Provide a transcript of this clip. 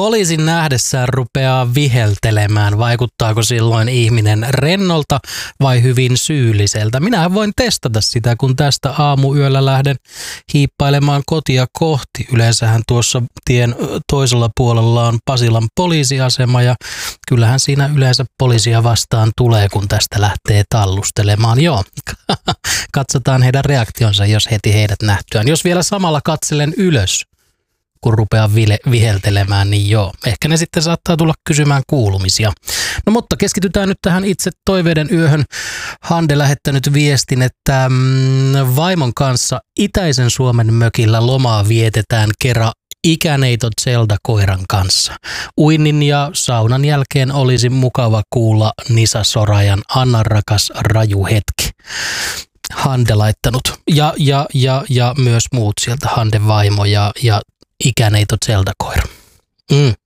poliisin nähdessään rupeaa viheltelemään. Vaikuttaako silloin ihminen rennolta vai hyvin syylliseltä? Minä voin testata sitä, kun tästä aamuyöllä lähden hiippailemaan kotia kohti. Yleensähän tuossa tien toisella puolella on Pasilan poliisiasema ja kyllähän siinä yleensä poliisia vastaan tulee, kun tästä lähtee tallustelemaan. Joo, katsotaan heidän reaktionsa, jos heti heidät nähtyään. Jos vielä samalla katselen ylös, kun rupeaa viheltelemään, niin joo, ehkä ne sitten saattaa tulla kysymään kuulumisia. No mutta keskitytään nyt tähän itse toiveiden yöhön. Hande lähettänyt viestin, että vaimon kanssa itäisen Suomen mökillä lomaa vietetään kerran ikäneito Zelda-koiran kanssa. Uinnin ja saunan jälkeen olisi mukava kuulla Nisa Sorajan Anna rakas raju hetki. Hande laittanut. Ja myös muut sieltä, Hande vaimo ja ikäneito Zelda-koira.